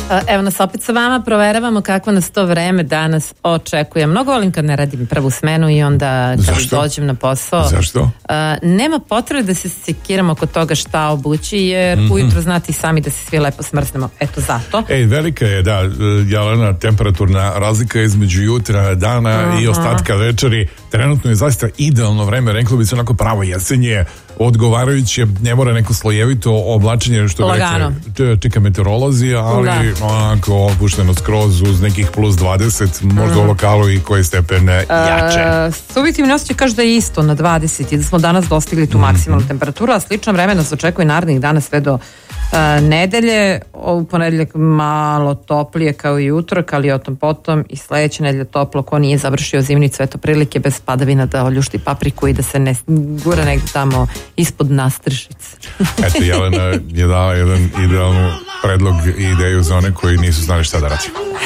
Evo nas opet sa vama, proveravamo kako nas to vreme danas očekuje. Mnogo volim kad ne radim prvu smenu i onda kad dođem na posao. Zašto? Nema potrebe da se sekiramo oko toga šta obući, jer ujutro znate i sami da se svi lepo smrznemo. Eto zato. Velika je, da, Jelena, temperaturna razlika između jutra, dana i ostatka večeri. Trenutno je zaista idealno vreme, reklo bi se onako pravo jesenje, odgovarajuće, ne mora neko slojevito oblačenje, što rekli, čeka meteorolozi, ali onako opušteno skroz uz nekih plus 20, možda u lokalu i koje stepene jače. Subjektivni osjećaj kaže da je isto na 20 i da smo danas dostigli tu maksimalnu temperaturu, a slično vreme nas očekuje narednih dana sve do nedelje. U ponedeljak malo toplije kao i utorak, ali o tom potom, i sledeće nedelje toplo, ko nije završio zimnicu, eto prilike bez padavina da oljušti papriku i da se ne gura negdje tamo ispod nastršice. Eto, Jelena je dala jedan idealnu predlog i ideju za one koji nisu znali šta da radi.